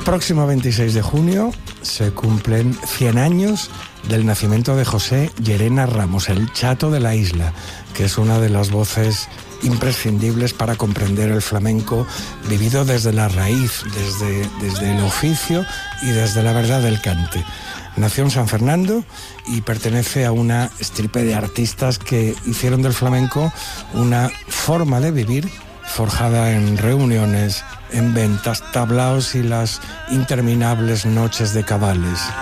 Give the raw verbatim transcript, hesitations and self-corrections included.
próximo veintiséis de junio se cumplen cien años del nacimiento de José Llerena Ramos, el Chato de la isla, que es una de las voces imprescindibles para comprender el flamenco vivido desde la raíz, desde, desde el oficio y desde la verdad del cante. Nació en San Fernando y pertenece a una estirpe de artistas que hicieron del flamenco una forma de vivir forjada en reuniones, en ventas, tablaos y las interminables noches de cabales.